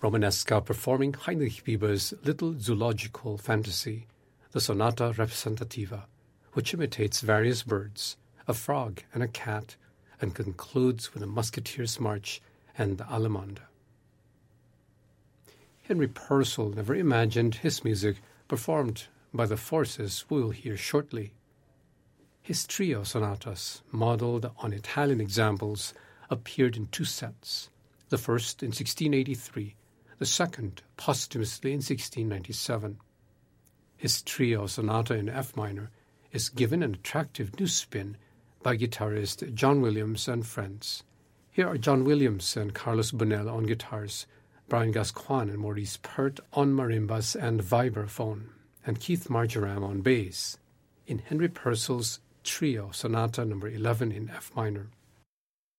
Romanesca performing Heinrich Weber's little zoological fantasy, the Sonata Representativa, which imitates various birds, a frog and a cat, and concludes with a musketeer's march and the Allemande. Henry Purcell never imagined his music performed by the forces we will hear shortly. His trio sonatas, modeled on Italian examples, appeared in 2 sets, the first in 1683, the second posthumously in 1697. His trio sonata in F minor is given an attractive new spin by guitarist John Williams and friends. Here are John Williams and Carlos Bonell on guitars, Brian Gascoigne and Maurice Pert on marimbas and vibraphone, and Keith Marjoram on bass, in Henry Purcell's Trio Sonata No. 11 in F minor.